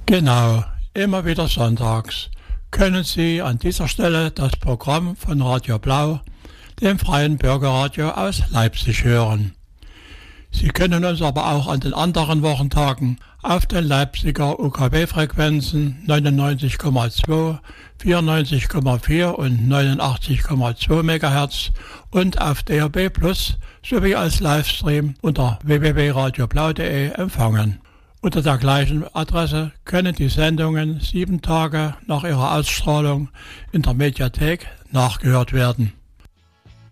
Genau, immer wieder sonntags können Sie an dieser Stelle das Programm von Radio Blau, dem freien Bürgerradio aus Leipzig, hören. Sie können uns aber auch an den anderen Wochentagen auf den Leipziger UKW-Frequenzen 99,2, 94,4 und 89,2 MHz und auf DAB+ sowie als Livestream unter www.radioblau.de empfangen. Unter der gleichen Adresse können die Sendungen 7 Tage nach ihrer Ausstrahlung in der Mediathek nachgehört werden.